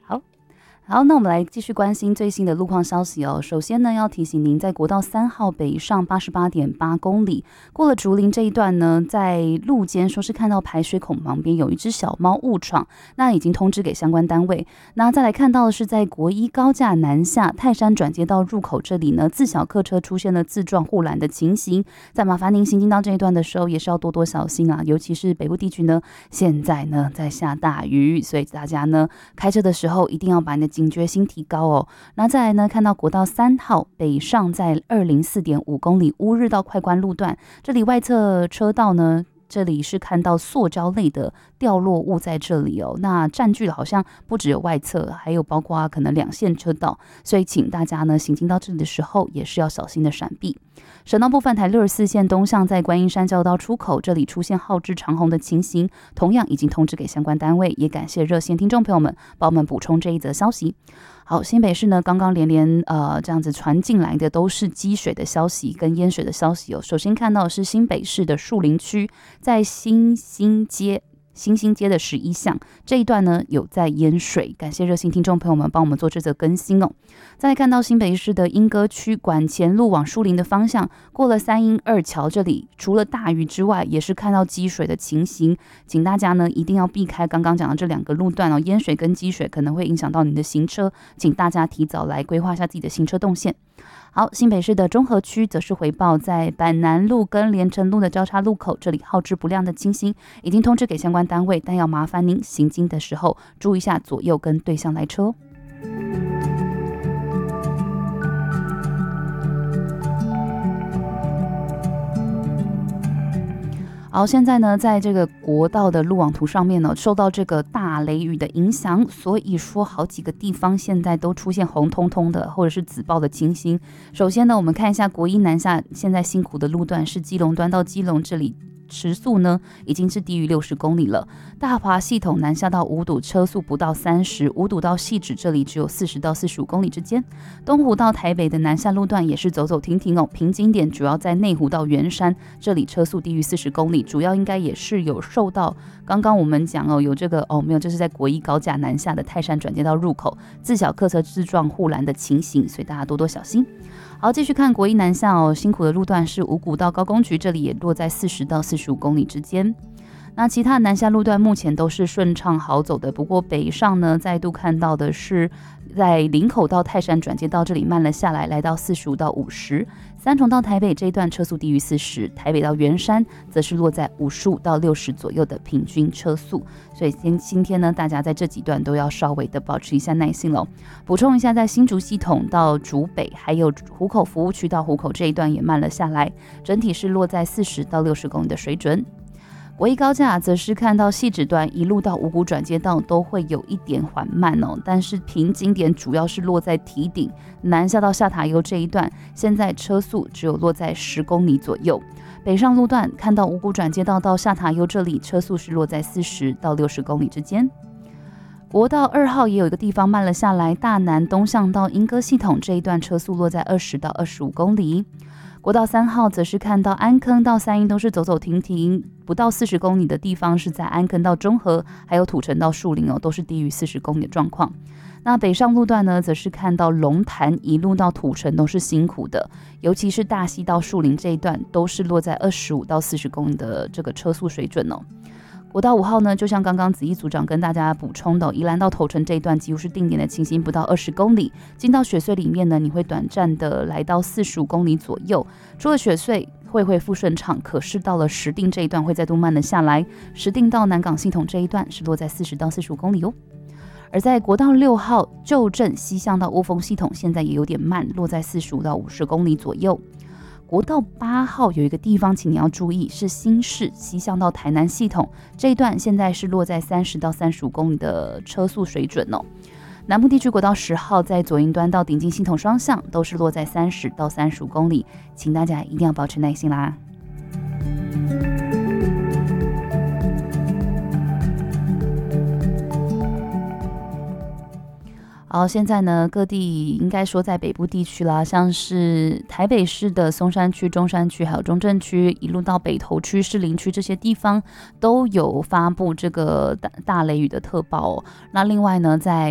好，那我们来继续关心最新的路况消息哦。首先呢，要提醒您，在国道3号北上88.8公里，过了竹林这一段呢，在路肩说是看到排水孔旁边有一只小猫误闯，那已经通知给相关单位。那再来看到的是在国一高架南下泰山转接道入口这里呢，自小客车出现了自撞护栏的情形，再麻烦您行经到这一段的时候，也是要多多小心啊，尤其是北部地区呢，现在呢在下大雨，所以大家呢开车的时候一定要把你的警觉心提高哦。那再来呢，看到国道3号北上在204.5公里乌日到快关路段，这里外侧车道呢，这里是看到塑胶类的掉落物在这里哦，那占据了好像不只有外侧，还有包括可能2线车道，所以请大家呢行经到这里的时候也是要小心的闪避。省道部分，台64线东向在观音山交道出口这里出现号志长红的情形，同样已经通知给相关单位，也感谢热线听众朋友们帮我们补充这一则消息。好，新北市呢刚刚连这样子传进来的都是积水的消息跟淹水的消息哦。首先看到的是新北市的树林区，在新兴街的11巷这一段呢有在淹水，感谢热心听众朋友们帮我们做这则更新哦。再来看到新北市的莺歌区管前路往树林的方向，过了3英2桥这里，除了大雨之外，也是看到积水的情形，请大家呢一定要避开刚刚讲的这2个路段哦，淹水跟积水可能会影响到你的行车，请大家提早来规划一下自己的行车动线。好，新北市的中和区则是回报在板南路跟连城路的交叉路口，这里号志不亮的情形已经通知给相关单位，但要麻烦您行经的时候注意一下左右跟对向来车哦。好，现在呢，在这个国道的路网图上面呢，受到这个大雷雨的影响，所以说好几个地方现在都出现红彤彤的或者是紫爆的情形。首先呢，我们看一下国一南下现在辛苦的路段是基隆端到基隆这里。时速呢已经是低于60公里了，大华系统南下到五堵车速不到30，五堵到汐止这里只有40到45公里之间。东湖到台北的南下路段也是走走停停哦，瓶颈点主要在内湖到圆山，这里车速低于40公里，主要应该也是有受到刚刚我们讲哦，有这个没有，这是在国一高架南下的泰山转接道入口自小客车自撞护栏的情形，所以大家多多小心。好，继续看国一南下哦，辛苦的路段是五股到高工局，这里也落在40到45公里之间。那其他南下路段目前都是顺畅好走的，不过北上呢，再度看到的是在林口到泰山转接道这里慢了下来，来到45到50。三重到台北这一段车速低于40，台北到圆山则是落在55到60左右的平均车速。所以今天呢，大家在这几段都要稍微的保持一下耐心喽。补充一下，在新竹系统到竹北，还有湖口服务区到湖口这一段也慢了下来，整体是落在40到60公里的水准。国一高架则是看到汐止段一路到五股转接道都会有一点缓慢哦，但是瓶颈点主要是落在堤顶南下到下塔悠这一段，现在车速只有落在10公里左右。北上路段看到五股转接道到下塔悠这里，车速是落在40到60公里之间。国道2号也有一个地方慢了下来，大南东向到莺歌系统这一段车速落在20到25公里。国道3号则是看到安坑到三鶯都是走走停停，不到40公里的地方是在安坑到中和，还有土城到树林哦，都是低于40公里的状况。那北上路段呢，则是看到龙潭一路到土城都是辛苦的，尤其是大溪到树林这一段都是落在25到40公里的这个车速水准哦。国道5号呢，就像刚刚子毅组长跟大家补充的，宜兰到头城这一段几乎是定点的情形，不到20公里。进到雪隧里面呢，你会短暂的来到45公里左右。除了雪隧会恢复顺畅，可是到了石碇这一段会再度慢了下来。石碇到南港系统这一段是落在40到45公里哦。而在国道6号旧镇西向到雾峰系统，现在也有点慢，落在45到50公里左右。国道8号有一个地方请你要注意，是新市西向到台南系统这一段，现在是落在30到35公里的车速水准哦。南部地区国道10号在左营端到顶进系统双向都是落在30到35公里，请大家一定要保持耐心啦。好，现在呢，各地应该说在北部地区啦，像是台北市的松山区、中山区，还有中正区，一路到北投区、士林区这些地方，都有发布这个大雷雨的特报哦。那另外呢，在